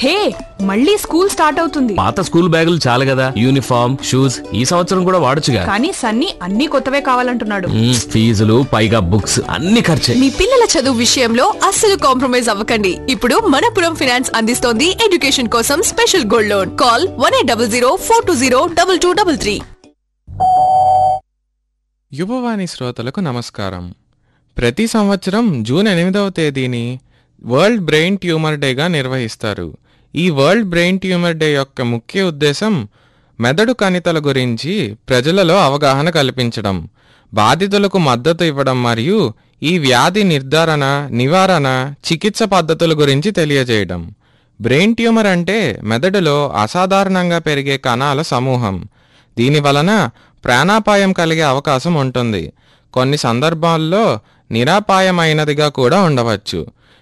హే, మళ్ళీ school start అవుతుంది. పాత స్కూల్ బ్యాగులు చాలు కదా, యూనిఫామ్ షూస్ ఈ సంవత్సరం కూడా వాడొచ్చుగా. కానీ సన్నీ అన్ని కొత్తవే కావాలంటున్నాడు. ఫీజులు పైగా బుక్స్ అన్ని ఖర్చే. మీ పిల్లల చదువు విషయంలో అస్సలు కాంప్రమైజ్ అవ్వకండి. ఇప్పుడు మనపురం ఫైనాన్స్ అందిస్తోంది ఎడ్యుకేషన్ కోసం special gold loan. Call 1800 420 2233. Yuvavani శ్రోతలకు నమస్కారం. ప్రతి సంవత్సరం జూన్ 8వ తేదీని వరల్డ్ బ్రెయిన్ ట్యూమర్ డేగా నిర్వహిస్తారు. ఈ వరల్డ్ బ్రెయిన్ ట్యూమర్ డే యొక్క ముఖ్య ఉద్దేశం మెదడు కణితుల గురించి ప్రజలలో అవగాహన కల్పించడం, బాధితులకు మద్దతు ఇవ్వడం మరియు ఈ వ్యాధి నిర్ధారణ, నివారణ, చికిత్స పద్ధతుల గురించి తెలియజేయడం. బ్రెయిన్ ట్యూమర్ అంటే మెదడులో అసాధారణంగా పెరిగే కణాల సమూహం. దీని వలన ప్రాణాపాయం కలిగే అవకాశం ఉంటుంది. కొన్ని సందర్భాల్లో నిరాపాయమైనదిగా కూడా ఉండవచ్చు.